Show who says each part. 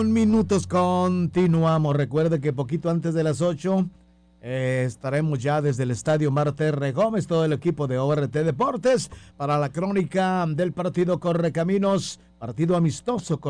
Speaker 1: Minutos, continuamos. Recuerde que poquito antes de las 8 estaremos ya desde el Estadio Marte R. Gómez, todo el equipo de ORT Deportes, para la crónica del partido Correcaminos, partido amistoso